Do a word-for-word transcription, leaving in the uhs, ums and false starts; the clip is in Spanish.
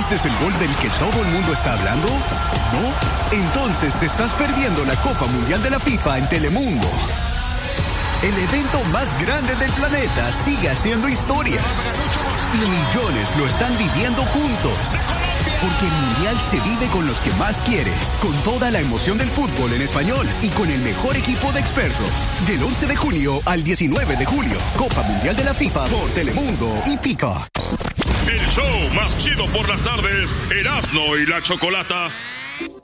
viste el gol del que todo el mundo está hablando? ¿No? Entonces te estás perdiendo la Copa Mundial de la FIFA en Telemundo. El evento más grande del planeta sigue haciendo historia. Y millones lo están viviendo juntos. Porque el Mundial se vive con los que más quieres, con toda la emoción del fútbol en español y con el mejor equipo de expertos. Del once de junio al diecinueve de julio, Copa Mundial de la FIFA por Telemundo y Peacock. El show más chido por las tardes, Erasmo y la Chocolata.